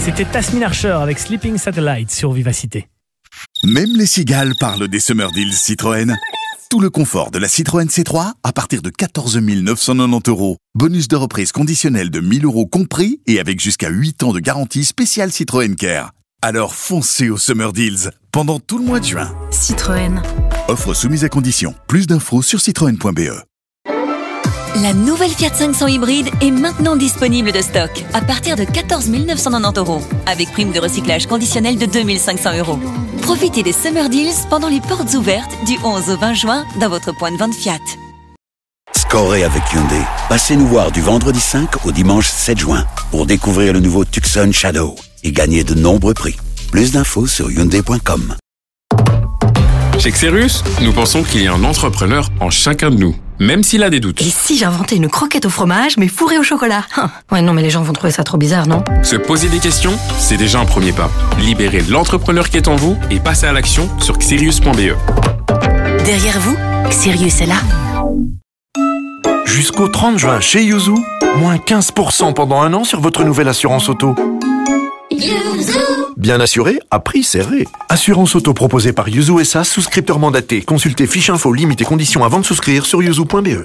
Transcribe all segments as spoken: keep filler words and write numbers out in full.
C'était Tasmin Archer avec Sleeping Satellite sur Vivacité. Même les cigales parlent des Summer Deals Citroën. Tout le confort de la Citroën C trois à partir de quatorze mille neuf cent quatre-vingt-dix euros. Bonus de reprise conditionnel de mille euros compris et avec jusqu'à huit ans de garantie spéciale Citroën Care. Alors foncez aux Summer Deals pendant tout le mois de juin. Citroën. Offre soumise à condition. Plus d'infos sur citroën point b e. La nouvelle Fiat cinq cents hybride est maintenant disponible de stock à partir de quatorze mille neuf cent quatre-vingt-dix euros avec prime de recyclage conditionnelle de deux mille cinq cents euros. Profitez des Summer Deals pendant les portes ouvertes du onze au vingt juin dans votre point de vente Fiat. Scorez avec Hyundai. Passez nous voir du vendredi cinq au dimanche sept juin pour découvrir le nouveau Tucson Shadow et gagner de nombreux prix. Plus d'infos sur hyundai point com. Chez Xerius, nous pensons qu'il y a un entrepreneur en chacun de nous, même s'il a des doutes. Et si j'inventais une croquette au fromage, mais fourrée au chocolat? Ouais, non, mais les gens vont trouver ça trop bizarre, non? Se poser des questions, c'est déjà un premier pas. Libérez l'entrepreneur qui est en vous et passez à l'action sur xerius point b e. Derrière vous, Xerius est là. Jusqu'au trente juin chez Yuzu, moins quinze pour cent pendant un an sur votre nouvelle assurance auto. Yuzu. Bien assuré, à prix serré. Assurance auto proposée par Yuzu S A, souscripteur mandaté. Consultez fiche info, limites et conditions avant de souscrire sur yuzu point b e.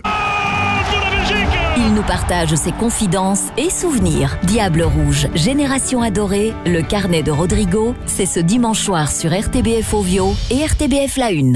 Il nous partage ses confidences et souvenirs. Diable Rouge, Génération Adorée, le carnet de Rodrigo, c'est ce dimanche soir sur R T B F Ovio et R T B F La Une.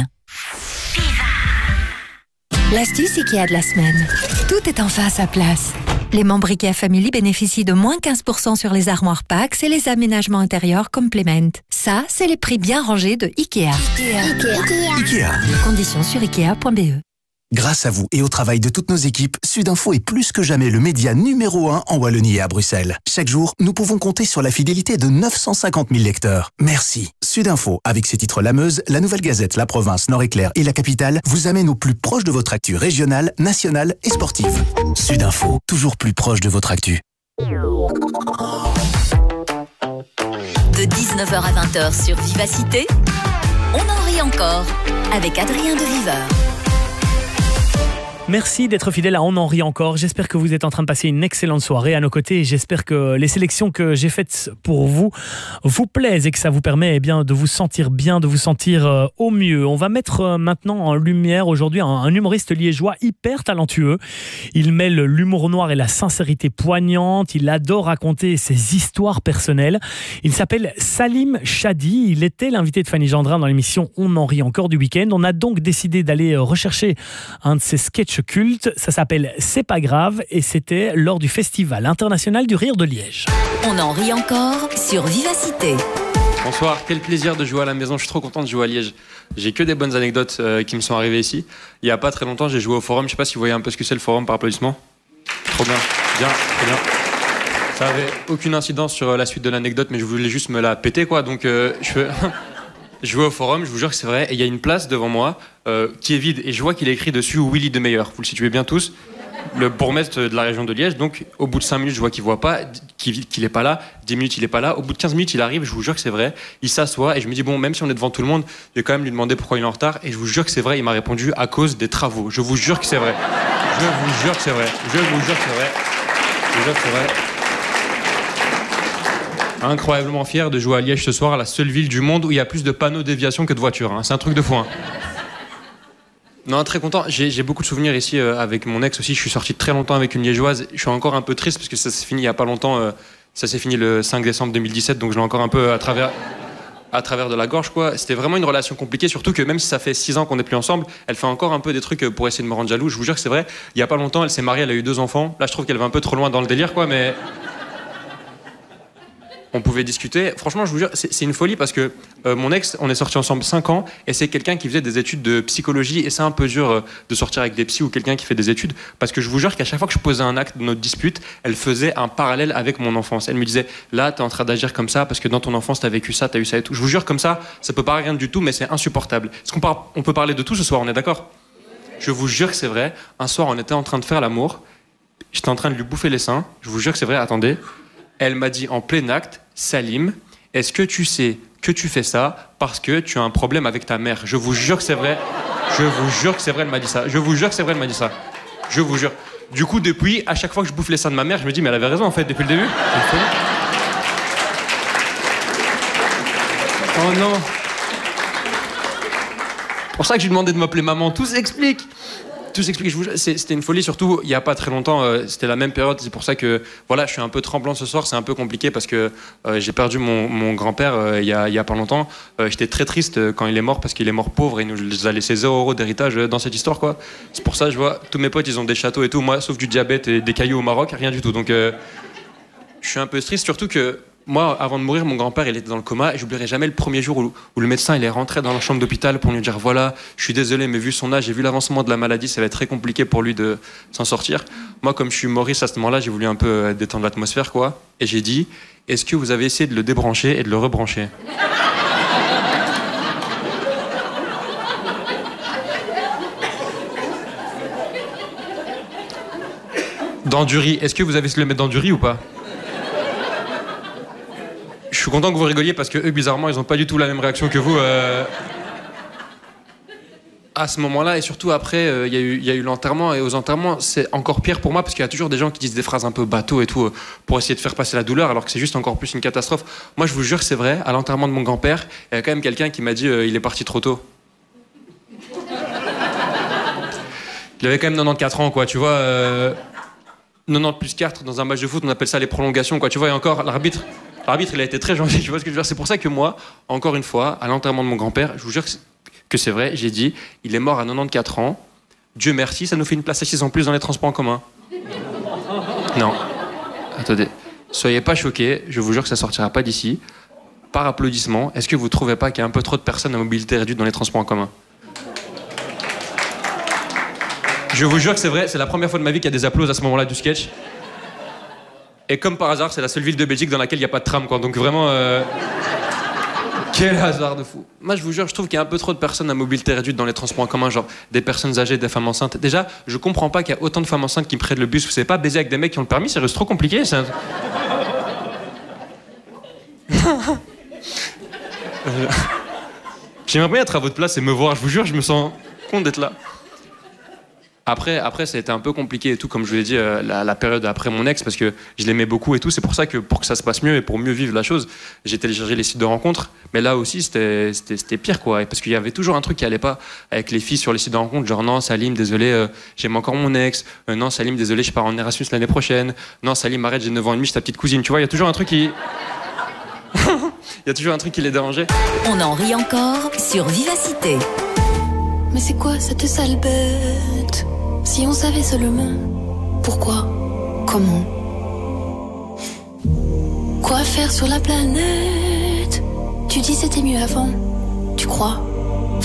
L'astuce Ikea de la semaine. Tout est enfin à sa place. Les membres Ikea Family bénéficient de moins quinze pour cent sur les armoires Pax et les aménagements intérieurs Complement. Ça, c'est les prix bien rangés de Ikea. Ikea. Ikea. Ikea. Conditions sur ikea point b e. Grâce à vous et au travail de toutes nos équipes, Sudinfo est plus que jamais le média numéro un en Wallonie et à Bruxelles. Chaque jour, nous pouvons compter sur la fidélité de neuf cent cinquante mille lecteurs. Merci. Sudinfo, avec ses titres La Meuse, La Nouvelle Gazette, La Province, Nord-Éclair et La Capitale, vous amène au plus proche de votre actu régionale, nationale et sportive. Sudinfo, toujours plus proche de votre actu. De dix-neuf heures à vingt heures sur Vivacité, on en rit encore avec Adrien de Viveur. Merci d'être fidèle à On en rit encore. J'espère que vous êtes en train de passer une excellente soirée à nos côtés. J'espère que les sélections que j'ai faites pour vous vous plaisent et que ça vous permet eh bien, de vous sentir bien, de vous sentir euh, au mieux. On va mettre euh, maintenant en lumière aujourd'hui un, un humoriste liégeois hyper talentueux. Il mêle l'humour noir et la sincérité poignante. Il adore raconter ses histoires personnelles. Il s'appelle Salim Chadi. Il était l'invité de Fanny Gendrin dans l'émission On en rit encore du week-end. On a donc décidé d'aller rechercher un de ses sketchs culte, ça s'appelle C'est pas grave et c'était lors du Festival international du rire de Liège. On en rit encore sur Vivacité. Bonsoir, quel plaisir de jouer à la maison, je suis trop content de jouer à Liège. J'ai que des bonnes anecdotes euh, qui me sont arrivées ici. Il n'y a pas très longtemps, j'ai joué au forum, je sais pas si vous voyez un peu ce que c'est le forum par applaudissement. Trop bien, bien, très bien. Ça avait aucune incidence sur la suite de l'anecdote, mais je voulais juste me la péter quoi, donc euh, je fais... Je jouais au forum, je vous jure que c'est vrai, et il y a une place devant moi euh, qui est vide, et je vois qu'il est écrit dessus Willy de Meyer. Vous le situez bien tous, le bourgmestre de la région de Liège. Donc, au bout de cinq minutes, je vois qu'il voit pas, qu'il, qu'il est pas là. dix minutes, il est pas là. Au bout de quinze minutes, il arrive, je vous jure que c'est vrai. Il s'assoit, et je me dis, bon, même si on est devant tout le monde, je vais quand même lui demander pourquoi il est en retard. Et je vous jure que c'est vrai, il m'a répondu à cause des travaux. Je vous jure que c'est vrai. Je vous jure que c'est vrai. Je vous jure que c'est vrai. Je vous jure que c'est vrai. Incroyablement fier de jouer à Liège ce soir, la seule ville du monde où il y a plus de panneaux déviation que de voitures. Hein. C'est un truc de fou. Hein. Non, très content. J'ai, j'ai beaucoup de souvenirs ici euh, avec mon ex aussi. Je suis sorti très longtemps avec une liégeoise. Je suis encore un peu triste parce que ça s'est fini il n'y a pas longtemps. Euh, ça s'est fini le cinq décembre deux mille dix-sept, donc je l'ai encore un peu à travers, à travers de la gorge, quoi. C'était vraiment une relation compliquée, surtout que même si ça fait six ans qu'on n'est plus ensemble, elle fait encore un peu des trucs pour essayer de me rendre jaloux. Je vous jure que c'est vrai. Il n'y a pas longtemps, elle s'est mariée, elle a eu deux enfants. Là, je trouve qu'elle va un peu trop loin dans le délire, quoi, mais... On pouvait discuter. Franchement, je vous jure, c'est, c'est une folie parce que euh, mon ex, on est sortis ensemble cinq ans et c'est quelqu'un qui faisait des études de psychologie et c'est un peu dur euh, de sortir avec des psys ou quelqu'un qui fait des études parce que je vous jure qu'à chaque fois que je posais un acte de notre dispute, elle faisait un parallèle avec mon enfance. Elle me disait, là, t'es en train d'agir comme ça parce que dans ton enfance, t'as vécu ça, t'as eu ça et tout. Je vous jure, comme ça, ça peut pas rien du tout, mais c'est insupportable. Est-ce qu'on par... on peut parler de tout ce soir, on est d'accord ? Je vous jure que c'est vrai. Un soir, on était en train de faire l'amour. J'étais en train de lui bouffer les seins. Je vous jure que c'est vrai, attendez. Elle m'a dit en plein acte, Salim, est-ce que tu sais que tu fais ça parce que tu as un problème avec ta mère ? Je vous jure que c'est vrai. Je vous jure que c'est vrai, elle m'a dit ça. Je vous jure que c'est vrai, elle m'a dit ça. Je vous jure. Du coup, depuis, à chaque fois que je bouffe les seins de ma mère, je me dis, mais elle avait raison en fait depuis le début. Oh non. C'est pour ça que je lui demandais de m'appeler maman. Tout s'explique. Tout s'explique. Je vous... C'était une folie, surtout il n'y a pas très longtemps. Euh, C'était la même période. C'est pour ça que voilà, je suis un peu tremblant ce soir. C'est un peu compliqué parce que euh, j'ai perdu mon, mon grand-père euh, il y a, il y a pas longtemps. Euh, J'étais très triste quand il est mort parce qu'il est mort pauvre et il nous a laissé zéro euro d'héritage dans cette histoire, quoi. C'est pour ça, je vois tous mes potes, ils ont des châteaux et tout. Moi, sauf du diabète et des cailloux au Maroc, rien du tout. Donc, euh, je suis un peu triste, surtout que. Moi, avant de mourir, mon grand-père, il était dans le coma et j'oublierai jamais le premier jour où, où le médecin il est rentré dans la chambre d'hôpital pour lui dire voilà, je suis désolé, mais vu son âge et vu l'avancement de la maladie, ça va être très compliqué pour lui de s'en sortir. Moi, comme je suis Maurice à ce moment-là, j'ai voulu un peu détendre l'atmosphère, quoi. Et j'ai dit est-ce que vous avez essayé de le débrancher et de le rebrancher? Dans du riz, est-ce que vous avez essayé de le mettre dans du riz ou pas? Je suis content que vous rigoliez parce que eux, bizarrement, ils n'ont pas du tout la même réaction que vous. Euh... À ce moment-là, et surtout après, il euh, y, y a eu l'enterrement. Et aux enterrements, c'est encore pire pour moi parce qu'il y a toujours des gens qui disent des phrases un peu bateau et tout euh, pour essayer de faire passer la douleur, alors que c'est juste encore plus une catastrophe. Moi, je vous jure que c'est vrai. À l'enterrement de mon grand-père, il y a quand même quelqu'un qui m'a dit euh, il est parti trop tôt. Il avait quand même quatre-vingt-quatorze ans, quoi. Tu vois, euh... quatre-vingt-dix plus quatre dans un match de foot, on appelle ça les prolongations, quoi. Tu vois, et encore l'arbitre. L'arbitre, il a été très gentil, tu vois ce que je veux dire. C'est pour ça que moi, encore une fois, à l'enterrement de mon grand-père, je vous jure que c'est vrai, j'ai dit, il est mort à quatre-vingt-quatorze ans. Dieu merci, ça nous fait une place assise en plus dans les transports en commun. Non. Attendez. Soyez pas choqués, je vous jure que ça sortira pas d'ici. Par applaudissement, est-ce que vous trouvez pas qu'il y a un peu trop de personnes à mobilité réduite dans les transports en commun? Je vous jure que c'est vrai, c'est la première fois de ma vie qu'il y a des applaudissements à ce moment-là du sketch. Et comme par hasard, c'est la seule ville de Belgique dans laquelle il n'y a pas de tram, quoi. Donc vraiment, euh... quel hasard de fou. Moi, je vous jure, je trouve qu'il y a un peu trop de personnes à mobilité réduite dans les transports en commun, genre des personnes âgées, des femmes enceintes. Déjà, je comprends pas qu'il y a autant de femmes enceintes qui prennent le bus. Vous savez pas baiser avec des mecs qui ont le permis, c'est trop compliqué. Un... J'aimerais bien être à votre place et me voir. Je vous jure, je me sens con d'être là. Après, après, ça a été un peu compliqué et tout, comme je vous l'ai dit, euh, la, la période après mon ex, parce que je l'aimais beaucoup et tout. C'est pour ça que pour que ça se passe mieux et pour mieux vivre la chose, j'ai téléchargé les sites de rencontres. Mais là aussi, c'était pire, quoi. Parce qu'il y avait toujours un truc qui allait pas avec les filles sur les sites de rencontres, genre non, Salim, désolé, euh, j'aime encore mon ex. Euh, non, Salim, désolé, je pars en Erasmus l'année prochaine. Non, Salim, arrête, j'ai neuf ans et demi, je suis ta petite cousine. Tu vois, il y a toujours un truc qui... Il y a toujours un truc qui les dérangeait. On en rit encore sur Vivacité. Mais c'est quoi cette sale bête? Si on savait seulement pourquoi, comment, quoi faire sur la planète. Tu dis c'était mieux avant, tu crois?